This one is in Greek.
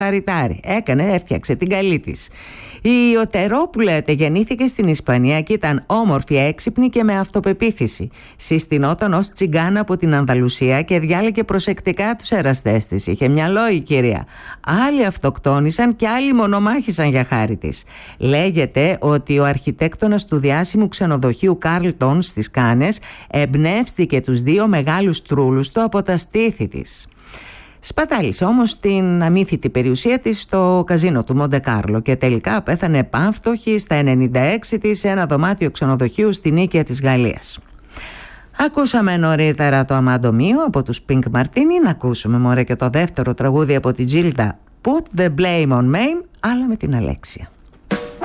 Έφτιαξε την καλή της. Η Οτέρο που λέτε γεννήθηκε στην Ισπανία και ήταν όμορφη, έξυπνη και με αυτοπεποίθηση. Συστηνόταν ως τσιγκάνα από την Ανδαλουσία και διάλεγε προσεκτικά τους εραστές της. Είχε μυαλό η κυρία. Άλλοι αυτοκτόνησαν και άλλοι μονομάχησαν για χάρη της. Λέγεται ότι ο αρχιτέκτονας του διάσημου ξενοδοχείου Κάρλτον στις Κάνες εμπνεύστηκε τους δύο μεγάλους τρούλους του από τα στήθη της. Σπατάλησε όμως την αμύθιτη περιουσία της στο καζίνο του Μοντεκάρλο και τελικά πέθανε επάνφτωχη στα 96 της σε ένα δωμάτιο ξενοδοχείου στην Νίκαια της Γαλλίας. Ακούσαμε νωρίτερα το Αμάντο Μίο από τους Pink Martini. Να ακούσουμε μωρέ και το δεύτερο τραγούδι από την Gilda, Put the Blame on Me, αλλά με την Αλέξια.